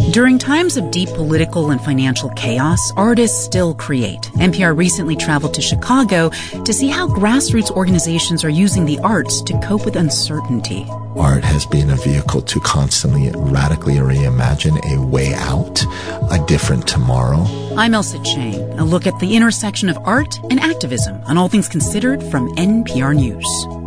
During times of deep political and financial chaos, artists still create. NPR recently traveled to Chicago to see how grassroots organizations are using the arts to cope with uncertainty. Art has been a vehicle to constantly radically reimagine a way out, a different tomorrow. I'm Elsa Chang. A look at the intersection of art and activism on All Things Considered from NPR News.